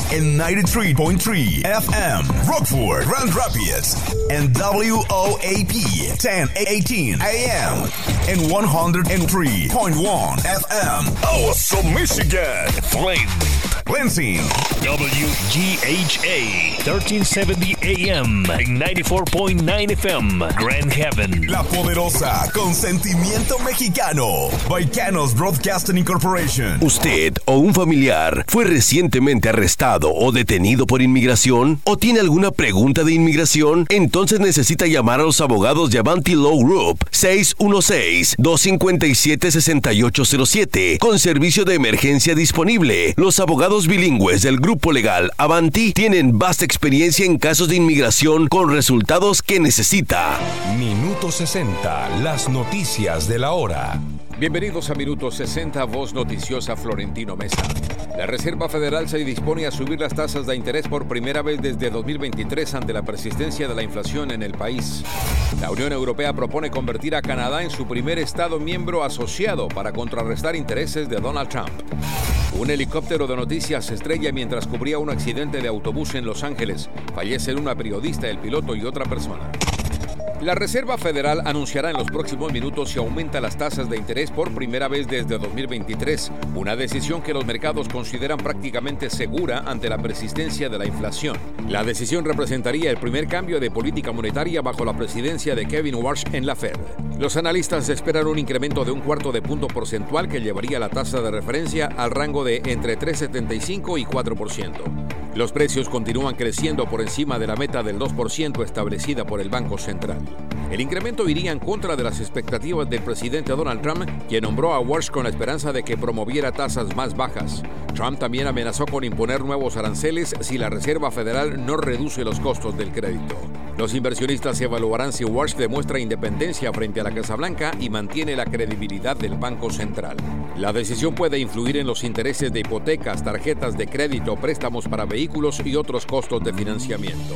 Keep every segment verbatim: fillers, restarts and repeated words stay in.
en ninety-three point three F M, Rockford, Grand Rapids, and W O A P ten eighteen A M, and one oh three point one F M, Awesome, Michigan, Flint, Lansing, W G H A thirteen seventy A M, and ninety-four point nine F M, Grand Haven. La poderosa, con sentimiento mexicano, Baicanos Broadcasting Incorporation. ¿Usted o un familiar fue recientemente arrestado o detenido por inmigración? ¿O tiene alguna pregunta de inmigración? Entonces necesita llamar a los abogados de Avanti Law Group seis uno seis, dos cinco siete, seis ocho cero siete con servicio de emergencia disponible. Los abogados bilingües del grupo legal Avanti tienen vasta experiencia en casos de inmigración con resultados que necesita. Minuto sesenta, las noticias de la hora. Bienvenidos a Minuto sesenta, voz noticiosa Florentino Mesa. La Reserva Federal se dispone a subir las tasas de interés por primera vez desde dos mil veintitrés ante la persistencia de la inflación en el país. La Unión Europea propone convertir a Canadá en su primer Estado miembro asociado para contrarrestar intereses de Donald Trump. Un helicóptero de noticias se estrella mientras cubría un accidente de autobús en Los Ángeles. Fallecen una periodista, el piloto y otra persona. La Reserva Federal anunciará en los próximos minutos si aumenta las tasas de interés por primera vez desde dos mil veintitrés, una decisión que los mercados consideran prácticamente segura ante la persistencia de la inflación. La decisión representaría el primer cambio de política monetaria bajo la presidencia de Kevin Warsh en la Fed. Los analistas esperan un incremento de un cuarto de punto porcentual que llevaría la tasa de referencia al rango de entre tres coma setenta y cinco y cuatro por ciento. Los precios continúan creciendo por encima de la meta del dos por ciento establecida por el Banco Central. El incremento iría en contra de las expectativas del presidente Donald Trump, quien nombró a Warsh con la esperanza de que promoviera tasas más bajas. Trump también amenazó con imponer nuevos aranceles si la Reserva Federal no reduce los costos del crédito. Los inversionistas evaluarán si Warsh demuestra independencia frente a la Casa Blanca y mantiene la credibilidad del Banco Central. La decisión puede influir en los intereses de hipotecas, tarjetas de crédito, préstamos para vehículos y otros costos de financiamiento.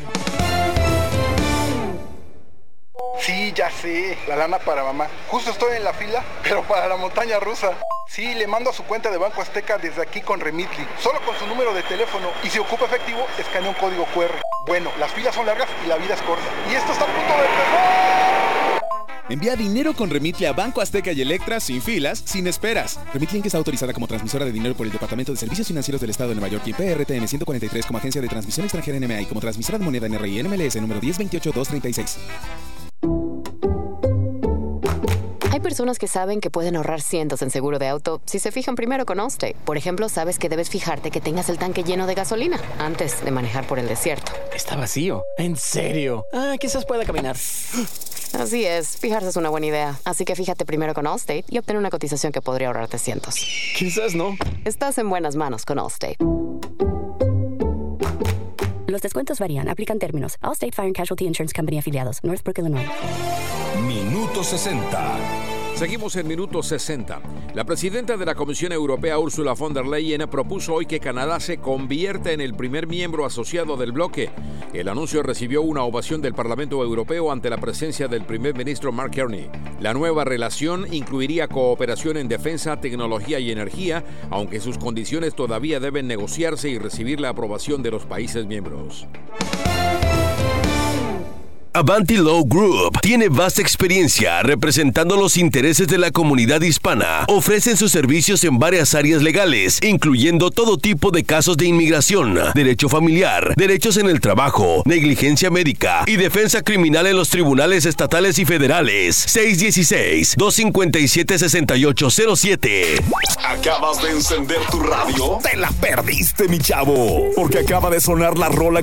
Sí, ya sé, la lana para mamá. Justo estoy en la fila, pero para la montaña rusa. Sí, le mando a su cuenta de Banco Azteca desde aquí con Remitly, solo con su número de teléfono. Y si ocupa efectivo, escanea un código cu erre. Bueno, las filas son largas y la vida es corta. Y esto está a punto de empezar. Envía dinero con Remitly a Banco Azteca y Electra sin filas, sin esperas. Remitly Inc está autorizada como transmisora de dinero por el Departamento de Servicios Financieros del Estado de Nueva York y P R T N ciento cuarenta y tres como agencia de transmisión extranjera N M A y como transmisora de moneda N R I N M L S número diez veintiocho dos treinta y seis. Hay personas que saben que pueden ahorrar cientos en seguro de auto si se fijan primero con Allstate. Por ejemplo, sabes que debes fijarte que tengas el tanque lleno de gasolina antes de manejar por el desierto. Está vacío. ¿En serio? Ah, quizás pueda caminar. Así es, fijarse es una buena idea. Así que fíjate primero con Allstate y obtén una cotización que podría ahorrarte cientos. Quizás no. Estás en buenas manos con Allstate. Los descuentos varían. Aplican términos. Allstate Fire and Casualty Insurance Company afiliados. Northbrook, Illinois. Minuto sesenta. Seguimos en Minuto sesenta. La presidenta de la Comisión Europea, Ursula von der Leyen, propuso hoy que Canadá se convierta en el primer miembro asociado del bloque. El anuncio recibió una ovación del Parlamento Europeo ante la presencia del primer ministro Mark Carney. La nueva relación incluiría cooperación en defensa, tecnología y energía, aunque sus condiciones todavía deben negociarse y recibir la aprobación de los países miembros. Avanti Law Group tiene vasta experiencia representando los intereses de la comunidad hispana. Ofrecen sus servicios en varias áreas legales, incluyendo todo tipo de casos de inmigración, derecho familiar, derechos en el trabajo, negligencia médica y defensa criminal en los tribunales estatales y federales. seis uno seis, dos cinco siete, seis ocho cero siete. ¿Acabas de encender tu radio? Te la perdiste, mi chavo, porque acaba de sonar la rola